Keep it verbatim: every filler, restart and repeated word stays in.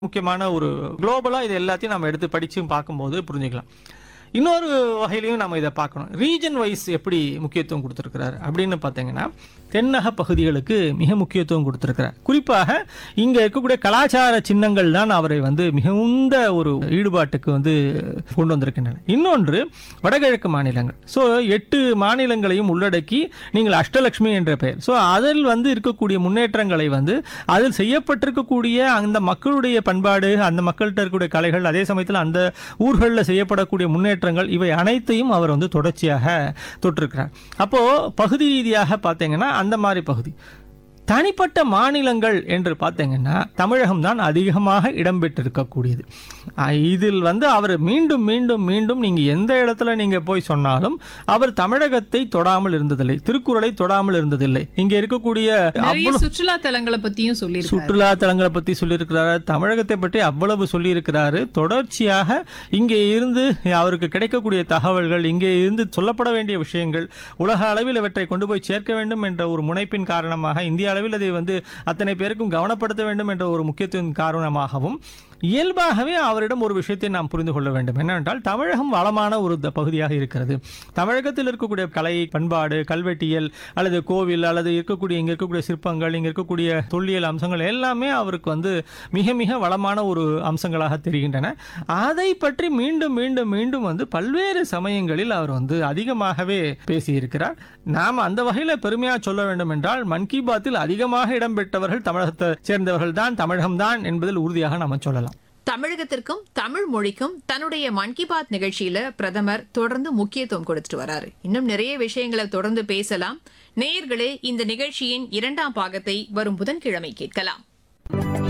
முக்கியமான ஒரு குளோபலா இது எல்லாத்தையும் நம்ம எடுத்து படிச்சு பார்க்கும்போது புரிஞ்சுக்கலாம். இன்னொரு வகையிலையும் நம்ம இதை பார்க்கணும். ரீஜன் வைஸ் எப்படி முக்கியத்துவம் கொடுத்துருக்கிறார் அப்படின்னு பார்த்தீங்கன்னா, தென்னக பகுதிகளுக்கு மிக முக்கியத்துவம் கொடுத்துருக்கிறார். குறிப்பாக இங்கே இருக்கக்கூடிய கலாச்சார சின்னங்கள் தான் அவரை வந்து மிகுந்த ஒரு ஈடுபாட்டுக்கு வந்து கொண்டு வந்திருக்கின்றன. இன்னொன்று வடகிழக்கு மாநிலங்கள். ஸோ எட்டு மாநிலங்களையும் உள்ளடக்கி நீங்கள் அஷ்டலட்சுமி என்ற பெயர். ஸோ அதில் வந்து இருக்கக்கூடிய முன்னேற்றங்களை வந்து அதில் செய்யப்பட்டிருக்கக்கூடிய அந்த மக்களுடைய பண்பாடு, அந்த மக்கள்கிட்ட இருக்கக்கூடிய கலைகள், அதே சமயத்தில் அந்த ஊர்களில் செய்யப்படக்கூடிய முன்னேற்றங்கள், இவை அனைத்தையும் அவர் வந்து தொடர்ச்சியாக தொட்டிருக்கிறார். அப்போ பகுதி ரீதியாக பார்த்தீங்கன்னா அந்த மாதிரி பகுதி. தனிப்பட்ட மாநிலங்கள் என்று பார்த்தீங்கன்னா தமிழகம் தான் அதிகமாக இடம்பெற்றிருக்கக்கூடியது. இதில் வந்து அவர் மீண்டும் மீண்டும் மீண்டும் நீங்கள் எந்த இடத்துல நீங்கள் போய் சொன்னாலும் அவர் தமிழகத்தை தொடாமல் இருந்ததில்லை, திருக்குறளை தொடாமல் இருந்ததில்லை. இங்கே இருக்கக்கூடிய சுற்றுலா தலங்களை பற்றியும் சொல்லி சுற்றுலா தலங்களை பற்றி சொல்லியிருக்கிறாரு, தமிழகத்தை பற்றி அவ்வளவு சொல்லியிருக்கிறாரு. தொடர்ச்சியாக இங்கே இருந்து அவருக்கு கிடைக்கக்கூடிய தகவல்கள், இங்கே இருந்து சொல்லப்பட வேண்டிய விஷயங்கள் உலக அளவில் இவற்றை கொண்டு போய் சேர்க்க வேண்டும் என்ற ஒரு முனைப்பின் காரணமாக, இந்திய அளவில் அதை வந்து அத்தனை பேருக்கும் கவனப்படுத்த வேண்டும் என்ற ஒரு முக்கியத்துவம் காரணமாகவும் இயல்பாகவே அவரிடம் ஒரு விஷயத்தை நாம் புரிந்து கொள்ள வேண்டும். என்னவென்றால், தமிழகம் வளமான ஒரு பகுதியாக இருக்கிறது. தமிழகத்தில் இருக்கக்கூடிய கலை, பண்பாடு, கல்வெட்டியல் அல்லது கோவில் அல்லது இருக்கக்கூடிய இங்கே இருக்கக்கூடிய சிற்பங்கள், இங்கே இருக்கக்கூடிய தொல்லியல் அம்சங்கள் எல்லாமே அவருக்கு வந்து மிக மிக வளமான ஒரு அம்சங்களாக தெரிகின்றன. அதை பற்றி மீண்டும் மீண்டும் மீண்டும் வந்து பல்வேறு சமயங்களில் அவர் வந்து அதிகமாகவே பேசியிருக்கிறார். நாம் அந்த வகையில் பெருமையாக சொல்ல வேண்டும் என்றால், மன் கி பாத்தில் அதிகமாக இடம்பெற்றவர்கள் தமிழகத்தை சேர்ந்தவர்கள் தான், தமிழகம்தான் என்பதில் உறுதியாக நாம் சொல்லலாம். தமிழகத்திற்கும் தமிழ் மொழிக்கும் தன்னுடைய மன் கி பாத் நிகழ்ச்சியில பிரதமர் தொடர்ந்து முக்கியத்துவம் கொடுத்துட்டு வராரு. இன்னும் நிறைய விஷயங்களை தொடர்ந்து பேசலாம். நேயர்களே, இந்த நிகழ்ச்சியின் இரண்டாம் பாகத்தை வரும் புதன்கிழமை கேட்கலாம்.